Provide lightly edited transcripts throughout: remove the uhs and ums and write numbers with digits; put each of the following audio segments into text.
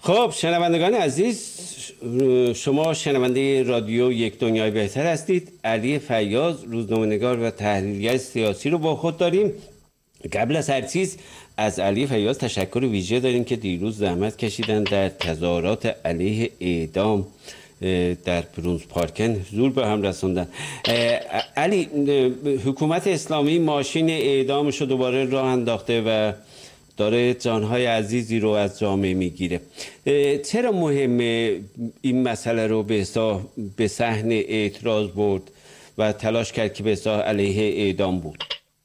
خب شنوندگان عزیز، شما شنونده رادیو یک دنیای بهتر هستید. علی فیاض، روزنامه‌نگار و تحلیلگر سیاسی رو با خود داریم. قبل از هر چیز از علی فیاض تشکر ویژه داریم که دیروز زحمت کشیدن در تظاهرات علیه اعدام در برونز پارکن حضور به هم رسوندن. علی، حکومت اسلامی ماشین اعدامش رو دوباره راه انداخته و داره جانهای عزیزی رو از جامعه میگیره. چرا مهمه این مسئله رو به صحن اعتراض برد و تلاش کرد که به اصطلاح علیه اعدام بود؟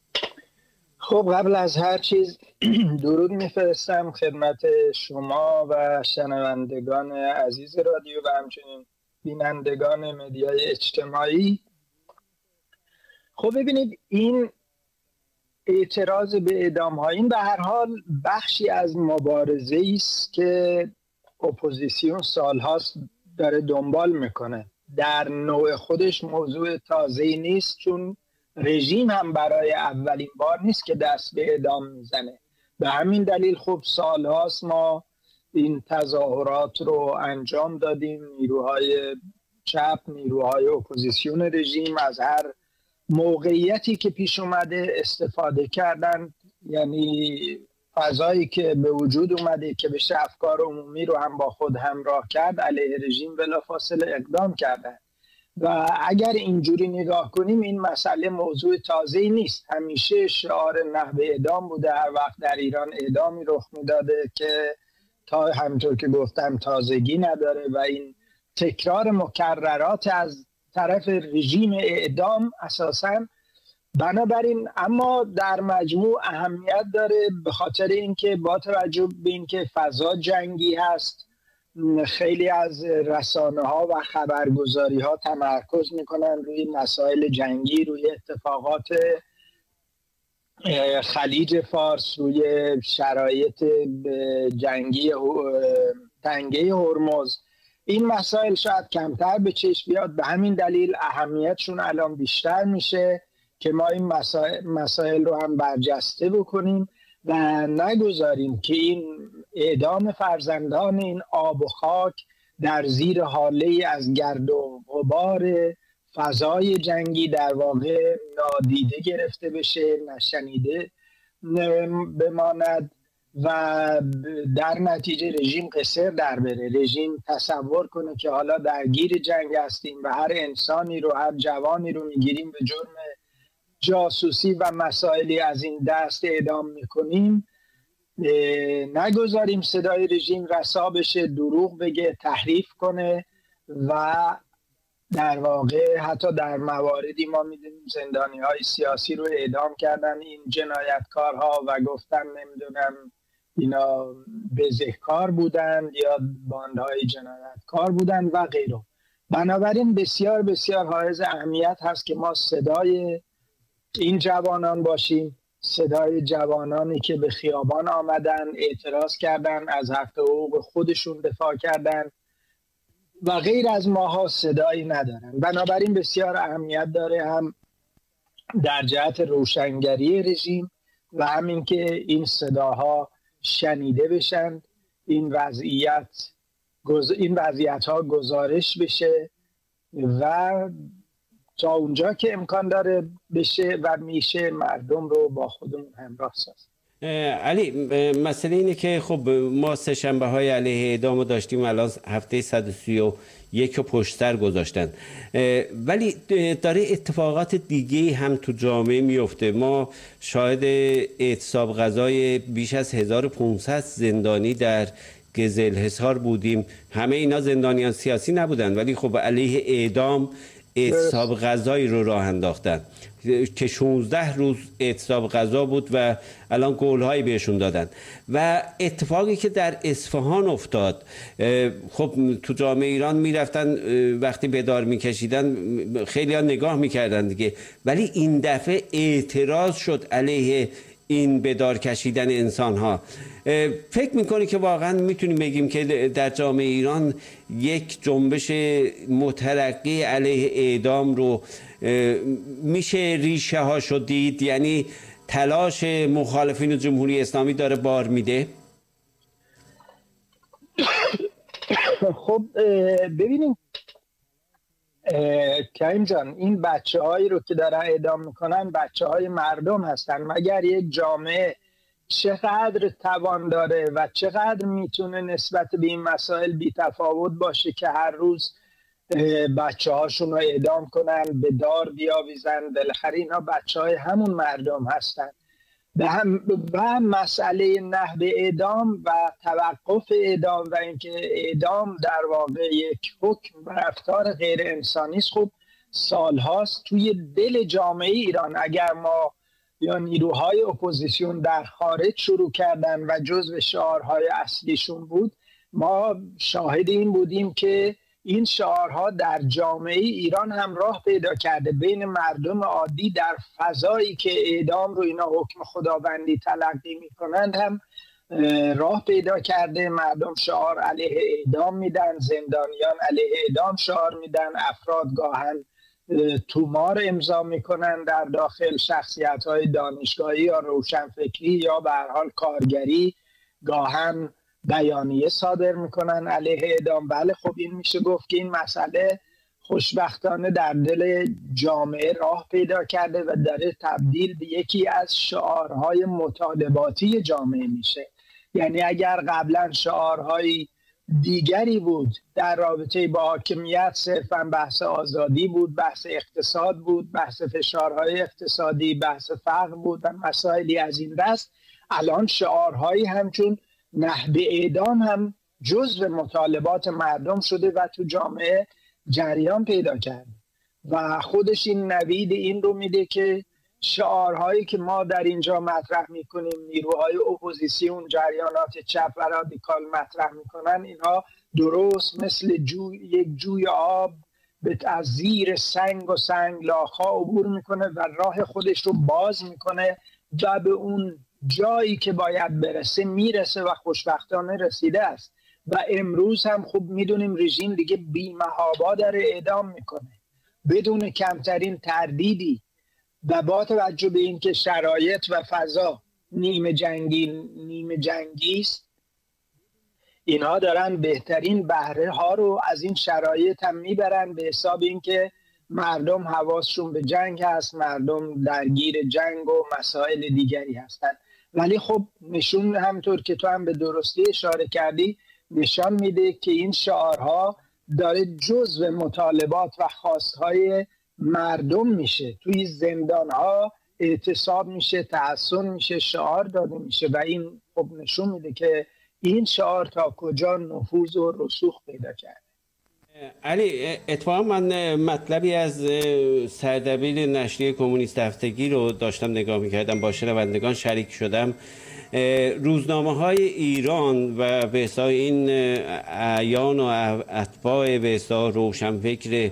خب قبل از هر چیز درود میفرستم خدمت شما و شنوندگان عزیز رادیو و همچنین بینندگان مدیای اجتماعی. خب ببینید، این اعتراض به اعدام ها این به هر حال بخشی از مبارزه است که اپوزیسیون سالهاست داره دنبال میکنه. در نوع خودش موضوع تازه‌ای نیست، چون رژیم هم برای اولین بار نیست که دست به اعدام میزنه. به همین دلیل خب سالهاست ما این تظاهرات رو انجام دادیم. نیروهای چپ، نیروهای اپوزیسیون رژیم از هر موقعیتی که پیش اومده استفاده کردن، یعنی فضایی که به وجود اومده که بشه افکار عمومی رو هم با خود همراه کرد، علیه رژیم بلافاصله اقدام کردن. و اگر اینجوری نگاه کنیم این مسئله موضوع تازه‌ای نیست. همیشه شعار نحوه اعدام بوده. هر وقت در ایران اعدامی رخ میداده که تا همونطور که گفتم تازگی نداره و این تکرار مکررات از طرف رژیم اعدام اساساً. بنابراین اما در مجموع اهمیت داره به خاطر اینکه با توجه به اینکه فضا جنگی هست، خیلی از رسانه ها و خبرگزاری ها تمرکز میکنن روی مسائل جنگی، روی اتفاقات خلیج فارس، روی شرایط جنگی تنگه هرمز. این مسائل شاید کمتر به چشم بیاد، به همین دلیل اهمیتشون الان بیشتر میشه که ما این مسائل رو هم برجسته بکنیم و نگذاریم که این اعدام فرزندان این آب و خاک در زیر هاله از گرد و غبار فضای جنگی در واقع نادیده گرفته بشه، نشنیده بماند و در نتیجه رژیم قصر در بره. رژیم تصور کنه که حالا درگیر جنگ هستیم و هر انسانی رو، هر جوانی رو میگیریم به جرم جاسوسی و مسائلی از این دست اعدام میکنیم. نگذاریم صدای رژیم رسا بشه، دروغ بگه، تحریف کنه و در واقع حتی در مواردی ما میدونیم زندانی های سیاسی رو اعدام کردن این جنایتکارها و گفتن نمیدونم اینا بزهکار بودن یا باندهای جنایتکار بودن و غیره. بنابراین بسیار بسیار حائز اهمیت هست که ما صدای این جوانان باشیم، صدای جوانانی که به خیابان آمدن، اعتراض کردن، از حق حقوق خودشون دفاع کردن و غیر از ماها صدایی ندارن. بنابراین بسیار اهمیت داره هم در جهت روشنگری رژیم و همین که این صداها شنیده بشن، این وضعیت ها گزارش بشه و تا اونجا که امکان داره بشه و میشه مردم رو با خودمون همراه سازیم. علی، مسئله اینه که خب ما سه شنبه های علیه اعدام داشتیم، الان هفته 131 رو پشت سر گذاشتن، ولی داره اتفاقات دیگه هم تو جامعه میفته. ما شاهد اعتصاب غذای بیش از 1500 زندانی در قزلحصار بودیم. همه اینا زندانیان سیاسی نبودن ولی خب علیه اعدام اعتصاب غذایی رو راه انداختن که 16 روز اعتصاب غذا بود و الان گولهایی بهشون دادن. و اتفاقی که در اصفهان افتاد، خب تو جامعه ایران میرفتن وقتی بدار میکشیدن خیلی ها نگاه میکردن دیگه، ولی این دفعه اعتراض شد علیه این بدار کشیدن انسان ها. فکر میکنی که واقعا میتونیم بگیم که در جامعه ایران یک جنبش مترقی علیه اعدام رو میشه ریشه هاشو دید؟ یعنی تلاش مخالفین جمهوری اسلامی داره بار میده؟ خب ببینیم کریم جان، این بچه هایی رو که دارن اعدام میکنن بچه های مردم هستن. مگر یک جامعه چقدر توان داره و چقدر میتونه نسبت به این مسائل بی تفاوت باشه که هر روز بچه هاشون رو اعدام کنن، به دار بیاویزن؟ بالاخره اینا بچه های همون مردم هستن. و مسئله نحو اعدام و توقف اعدام و اینکه اعدام در واقع یک حکم و رفتار غیر انسانی است، خب سالهاست توی دل جامعه ایران. اگر ما یا نیروهای اپوزیسیون در خارج شروع کردن و جزو شعارهای اصلیشون بود، ما شاهد این بودیم که این شعارها در جامعه ایران هم راه پیدا کرده، بین مردم عادی در فضایی که اعدام رو اینا حکم خداوندی تلقی میکنند هم راه پیدا کرده. مردم شعار علیه اعدام میدن، زندانیان علیه اعدام شعار میدن، افراد گاهن تومار امضا میکنن در داخل، شخصیت‌های دانشگاهی یا روشنفکری یا به هر حال کارگری گاهن بیانیه صادر میکنن علیه اعدام. بله، خب این میشه گفت که این مسئله خوشبختانه در دل جامعه راه پیدا کرده و داره تبدیل به یکی از شعارهای مطالباتی جامعه میشه. یعنی اگر قبلا شعارهای دیگری بود در رابطه با حاکمیت، صرفا بحث آزادی بود، بحث اقتصاد بود، بحث فشارهای اقتصادی، بحث فقر بود و مسائلی از این دست، الان شعارهایی همچون نحو اعدام هم جزو مطالبات مردم شده و تو جامعه جریان پیدا کرده و خودش این نوید این رو میده که شعارهایی که ما در اینجا مطرح میکنیم، نیروهای اپوزیسیون، جریانات چپ و رادیکال مطرح میکنن، اینها درست مثل یک جوی آب از زیر سنگ و سنگلاخ‌ها عبور میکنه و راه خودش رو باز میکنه و به اون جایی که باید برسه میرسه و خوشبختانه رسیده است. و امروز هم خوب میدونیم رژیم دیگه بی‌محابا داره اعدام میکنه بدون کمترین تردیدی و با توجه به اینکه شرایط و فضا نیمه جنگی است، اینها دارن بهترین بهره ها رو از این شرایط هم میبرن، به حساب اینکه مردم حواسشون به جنگ هست، مردم درگیر جنگ و مسائل دیگری هستن. ولی خب نشون، همطور که تو هم به درستی اشاره کردی، نشان میده که این شعارها داره جزو مطالبات و خواستهای مردم میشه. توی زندانها اعتصاب میشه، تحصن میشه، شعار داده میشه و این خب نشون میده که این شعار تا کجا نفوذ و رسوخ پیدا کرد. علی، اتفاقا من مطلبی از سردبیر نشریه کمونیست هفتگی رو داشتم نگاه میکردم، با شنوندگان شریک شدم. روزنامه‌های ایران و به اصطلاح این اعیان و اتباع به اصطلاح روشنفکر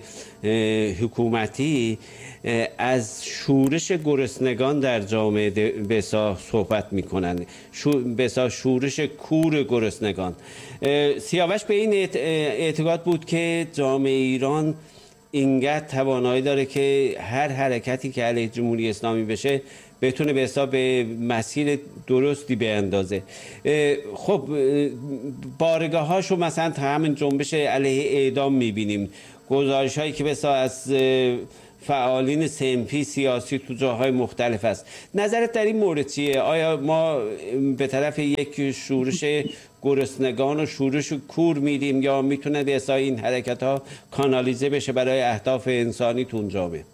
حکومتی از شورش گرسنگان در جامعه به اصطلاح صحبت میکنن، به اصطلاح شورش کور گرسنگان. سیاوش به این اعتقاد بود که جامعه ایران اینقدر توانایی داره که هر حرکتی که علیه جمهوری اسلامی بشه بتونه به حساب به مسیر درستی بیندازه. خب بارگاهاشو مثلا تا همین جنبش علیه اعدام میبینیم، گزارش هایی که بسا از فعالین صنفی سیاسی تو جاهای مختلف است. نظرت در این مورد چیه؟ آیا ما به طرف یک شورش گرسنگان و شورش کور میریم یا میتونه به اصطلاح این حرکت ها کانالیزه بشه برای اهداف انسانی تو اون جامعه؟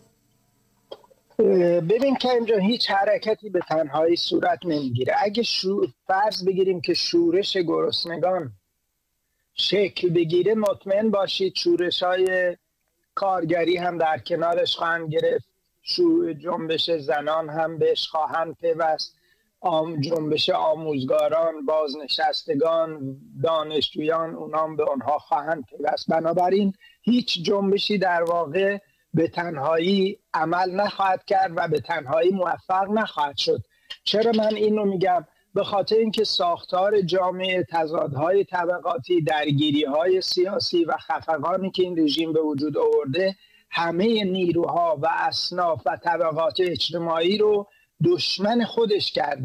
ببین که اینجا هیچ حرکتی به تنهایی صورت نمیگیره. اگه فرض بگیریم که شورش گرسنگان شکل بگیره، مطمئن باشید شورش های کارگری هم در کنارش خواهند گرفت، جنبش زنان هم بهش خواهند پیوست، جنبش آموزگاران، بازنشستگان، دانشجویان، اونام به اونها خواهند پیوست. بنابراین هیچ جنبشی در واقع به تنهایی عمل نخواهد کرد و به تنهایی موفق نخواهد شد. چرا من اینو میگم؟ به خاطر اینکه ساختار جامعه، تضادهای طبقاتی، درگیری‌های سیاسی و خفقانی که این رژیم به وجود آورده، همه نیروها و اصناف و طبقات اجتماعی رو دشمن خودش کرده.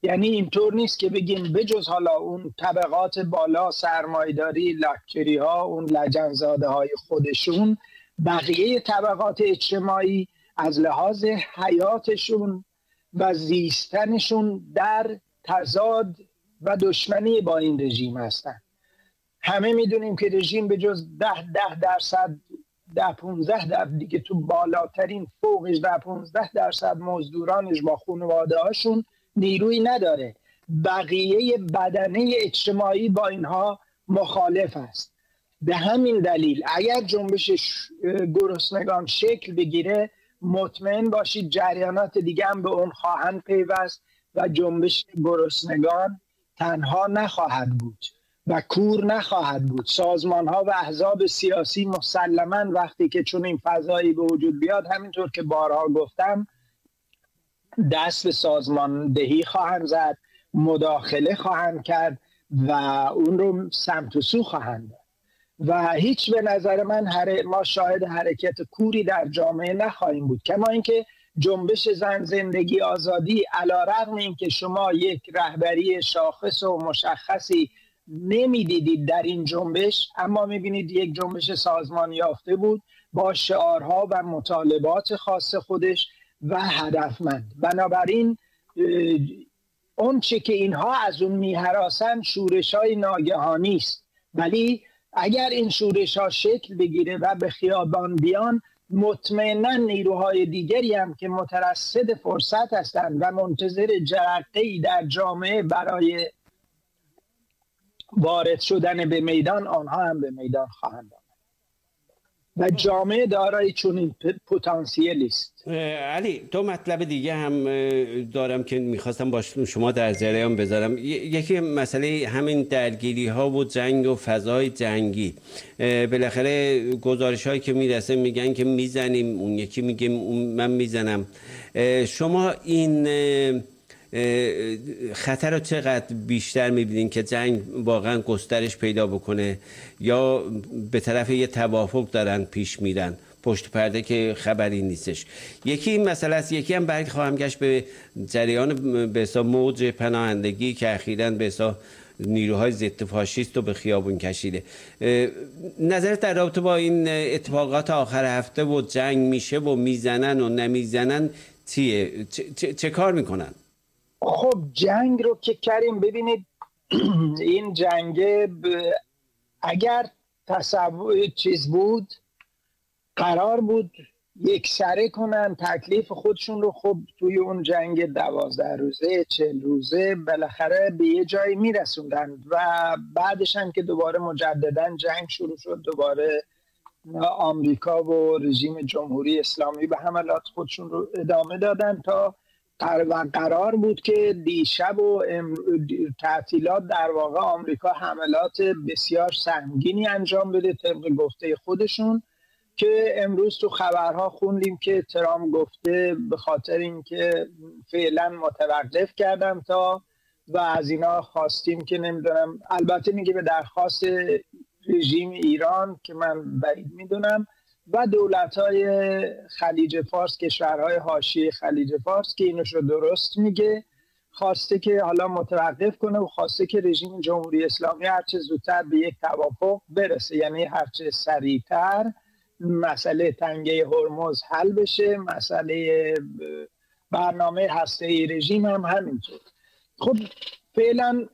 یعنی اینطور نیست که بگیم بجز حالا اون طبقات بالا سرمایه‌داری، لاکچری ها، اون لجنزاده های خودشون، بقیه طبقات اجتماعی از لحاظ حیاتشون و زیستنشون در تضاد و دشمنی با این رژیم هستن. همه میدونیم که رژیم به جز 10% 10-15% دیگه تو بالاترین فوقش 10-15% مزدورانش با خانواده هاشون نیروی نداره. بقیه بدنه اجتماعی با اینها مخالف است. به همین دلیل اگر جنبش گرسنگان شکل بگیره، مطمئن باشید جریانات دیگه هم به اون خواهند پیوست و جنبش گرسنگان تنها نخواهد بود و کور نخواهد بود. سازمان ها و احزاب سیاسی مسلماً وقتی که چون این فضایی به وجود بیاد، همینطور که بارها گفتم، دست به سازماندهی خواهند زد، مداخله خواهند کرد و اون رو سمت و سو خواهند داد و هیچ به نظر من ما شاهد حرکت کوری در جامعه نخواهیم بود. کما اینکه جنبش زن زندگی آزادی علیرغم اینکه شما یک رهبری شاخص و مشخصی نمیدیدید در این جنبش، اما میبینید یک جنبش سازمان یافته بود با شعارها و مطالبات خاص خودش و هدفمند. بنابراین اون چه که اینها از اون میهراسن شورش‌های ناگهانی است، ولی اگر این شورش‌ها شکل بگیره و به خیابان بیان، مطمئنا نیروهای دیگری هم که مترصد فرصت هستند و منتظر جرقه‌ای در جامعه برای وارد شدن به میدان، آنها هم به میدان خواهند آمد و جامعه دارای چنین پتانسیلی است. علی، دو مطلب دیگه هم دارم که میخواستم با شما در جریان بذارم. یکی مسئله همین درگیری ها و جنگ و فضای جنگی. بالاخره گزارش هایی که میرسه میگن که میزنیم، اون یکی میگه من میزنم. شما این خطر رو چقدر بیشتر میبینین که جنگ واقعا گسترش پیدا بکنه یا به طرف یه توافق دارن پیش میرن پشت پرده که خبری نیستش؟ یکی این مسئله است. یکی هم برگ خواهم گشت به جریان به حساب موج پناهندگی که اخیراً به حساب نیروهای ضد فاشیست رو به خیابون کشیده. نظرت در رابطه با این اتفاقات آخر هفته و جنگ میشه و میزنن و نمیزنن چیه؟ چه کار میکنن؟ خب جنگ رو که کریم، ببینید این جنگ اگر تصور چیز بود، قرار بود یک سره کنن تکلیف خودشون رو، خب توی اون جنگ 12 روزه 40 روزه بالاخره به یه جایی میرسوندن و بعدش هم که دوباره مجددا جنگ شروع شد، دوباره آمریکا و رژیم جمهوری اسلامی به حملات خودشون رو ادامه دادن تا قرار بود که دیشب و تعطیلات در واقع آمریکا حملات بسیار سنگینی انجام بده طبق گفته خودشون، که امروز تو خبرها خوندیم که ترامپ گفته به خاطر اینکه فعلا متوقف کردم تا و از اینا خواستیم که نمیدونم، البته میگه به درخواست رژیم ایران که من بعید میدونم و دولت‌های خلیج فارس، کشورهای حاشیه خلیج فارس که اینوش رو درست میگه، خواسته که حالا متوقف کنه و خواسته که رژیم جمهوری اسلامی هرچه زودتر به یک توافق برسه، یعنی هرچه سریعتر مسئله تنگه هرمز حل بشه، مسئله برنامه هسته‌ای رژیم هم همینطور. خب فعلا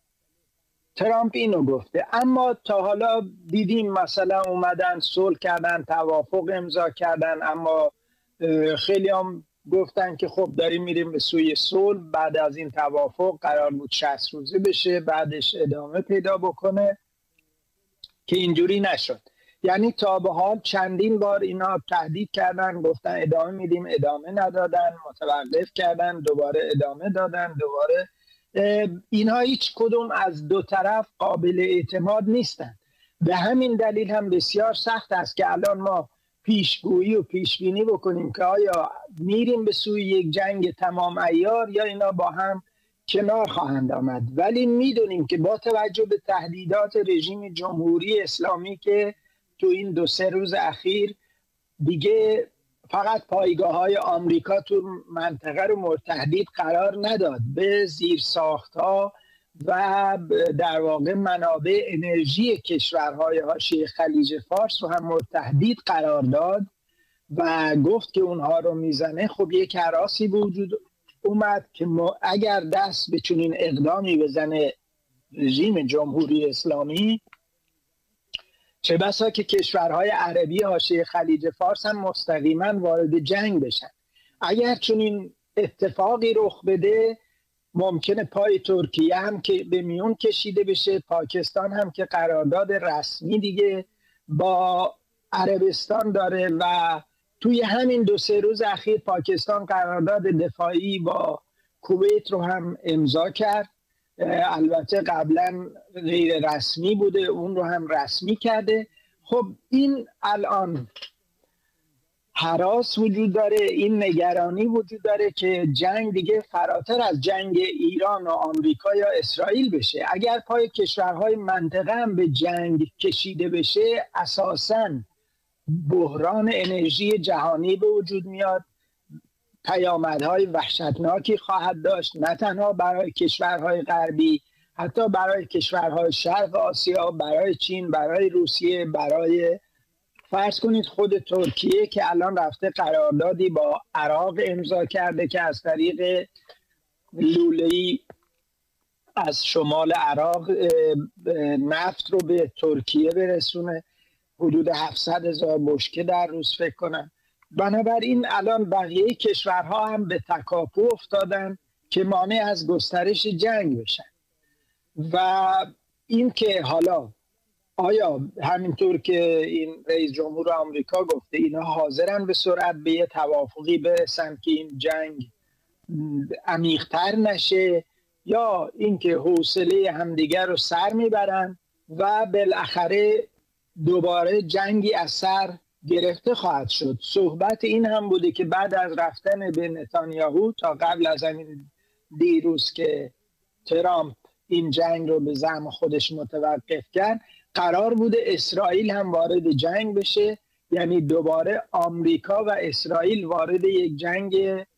ترامپ اینو گفته، اما تا حالا دیدیم مثلا اومدن صلح کردن، توافق امضا کردن، اما خیلی هم گفتن که خب داریم میریم به سوی صلح، بعد از این توافق قرار بود 60 روزه بشه، بعدش ادامه پیدا بکنه که اینجوری نشد. یعنی تا به حال چندین بار اینا تهدید کردن، گفتن ادامه میدیم، ادامه ندادن، متوقف کردن، دوباره ادامه دادن، دوباره. اینها هیچ کدوم از دو طرف قابل اعتماد نیستن. به همین دلیل هم بسیار سخت است که الان ما پیشگویی و پیشبینی بکنیم که آیا میریم به سوی یک جنگ تمام عیار یا اینا با هم کنار خواهند آمد. ولی میدونیم که با توجه به تهدیدات رژیم جمهوری اسلامی که تو این 2-3 روز اخیر دیگه فقط پایگاه‌های آمریکا تو منطقه رو مورد تهدید قرار نداد، به زیرساخت‌ها و در واقع منابع انرژی کشورهای حاشیه خلیج فارس رو هم مورد تهدید قرار داد و گفت که اونها رو میزنه. خب یک هراسی به وجود اومد که اگر دست به چنین اقدامی بزنه رژیم جمهوری اسلامی، چه بسا که کشورهای عربی حاشیه خلیج فارس هم مستقیما وارد جنگ بشن. اگر چنین اتفاقی رخ بده ممکنه پای ترکیه هم که به میون کشیده بشه، پاکستان هم که قرارداد رسمی دیگه با عربستان داره و توی همین 2-3 روز اخیر پاکستان قرارداد دفاعی با کویت رو هم امضا کرد. البته قبلا غیر رسمی بوده، اون رو هم رسمی کرده. خب این الان هراس وجود داره، این نگرانی وجود داره که جنگ دیگه فراتر از جنگ ایران و آمریکا یا اسرائیل بشه. اگر پای کشورهای منطقه هم به جنگ کشیده بشه، اساساً بحران انرژی جهانی به وجود میاد، پیامدهای وحشتناکی خواهد داشت، نه تنها برای کشورهای غربی، حتی برای کشورهای شرق آسیا، برای چین، برای روسیه، برای فرض کنید خود ترکیه که الان رفته قراردادی با عراق امضا کرده که از طریق لوله‌ای از شمال عراق نفت رو به ترکیه برسونه، حدود 700,000 بشکه در روز فکر کنم. بنابراین الان بقیه کشورها هم به تکاپو افتادن که مانع از گسترش جنگ بشن. و این که حالا آیا همینطور که این رئیس جمهور آمریکا گفته اینا حاضرن به سرعت به یه توافقی برسن که این جنگ عمیق‌تر نشه، یا اینکه حوصله همدیگر رو سر میبرن و بالاخره دوباره جنگی از سر گرفته خواهد شد. صحبت این هم بوده که بعد از رفتن به نتانیاهو، تا قبل از همین دیروز که ترامپ این جنگ رو به زعم خودش متوقف کرد، قرار بوده اسرائیل هم وارد جنگ بشه، یعنی دوباره آمریکا و اسرائیل وارد یک جنگ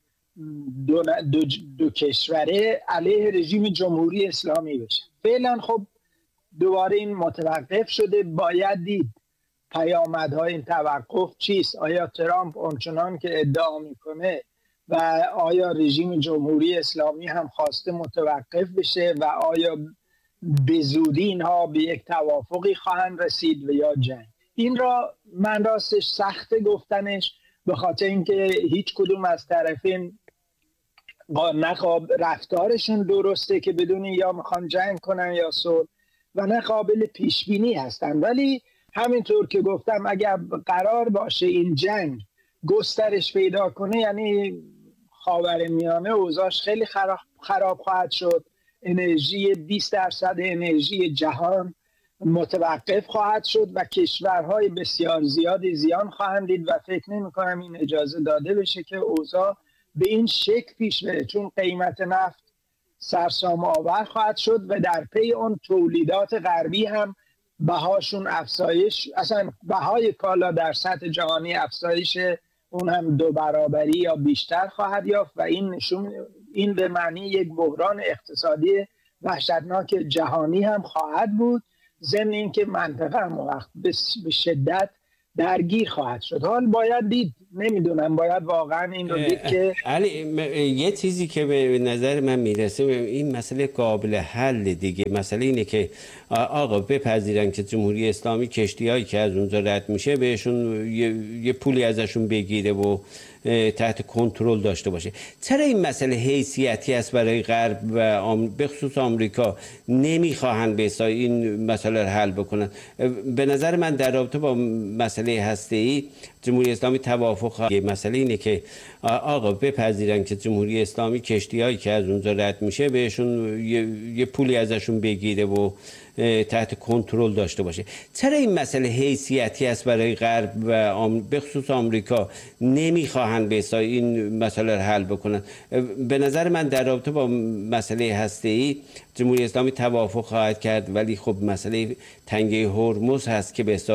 دو کشوره علیه رژیم جمهوری اسلامی بشه. فعلا خب دوباره این متوقف شده. باید دید پیامدهای این توقف چیست. آیا ترامپ اونچنان که ادعا میکنه و آیا رژیم جمهوری اسلامی هم خواسته متوقف بشه و آیا به زودی اینها به یک توافقی خواهند رسید و یا جنگ؟ این را من راستش سخته گفتنش، به خاطر اینکه هیچ کدوم از طرفین نه رفتارشون درسته که بدون یا میخوان جنگ کنن یا صلح، و نه قابل پیش بینی هستن. ولی همینطور که گفتم اگر قرار باشه این جنگ گسترش پیدا کنه، یعنی خاورمیانه اوضاعش خیلی خراب خواهد شد. انرژی 20% انرژی جهان متوقف خواهد شد و کشورهای بسیار زیادی زیان خواهند دید و فکر نمی‌کنم این اجازه داده بشه که اوضاع به این شکل پیش بره، چون قیمت نفت سرسام آور خواهد شد و در پی اون تولیدات غربی هم بهاشون افزایش، اصلا بهای کالا در سطح جهانی افزایش اون هم 2 برابری یا بیشتر خواهد یافت و این به معنی یک بحران اقتصادی وحشتناک جهانی هم خواهد بود، ضمن اینکه منطقه هم وقت به شدت درگیر خواهد شد. حال باید دید، نمیدونم، باید واقعا این رو دید که علی یه چیزی که به نظر من میرسه این مسئله قابل حل دیگه. مسئله اینه که آقا بپذیرن که جمهوری اسلامی کشتی‌هایی که از اونجا رد میشه بهشون یه پولی ازشون بگیره و تحت کنترل داشته باشه. چرا این مسئله حیثیتی است برای غرب و به خصوص آمریکا نمیخواهند به این مسئله رو حل بکنن؟ به نظر من در رابطه با مسئله هسته‌ای جمهوری اسلامی توافق مسئله اینه که آقا بپذیرن که جمهوری اسلامی کشتی‌هایی که از اونجا رد میشه بهشون یه پولی ازشون بگیره و تحت کنترل داشته باشه. چرا این مسئله حیثیتی است برای غرب و به خصوص آمریکا نمیخواهند به این مسئله رو حل بکنن؟ به نظر من در رابطه با مسئله هسته‌ای جمهوری اسلامی توافق خواهد کرد، ولی خب مسئله تنگه هرمز هست که به